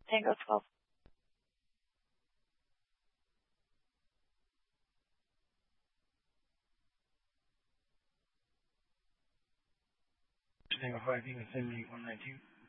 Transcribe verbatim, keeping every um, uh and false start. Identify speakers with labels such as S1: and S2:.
S1: Tango twelve.
S2: Tango five, English seven eight one nine two.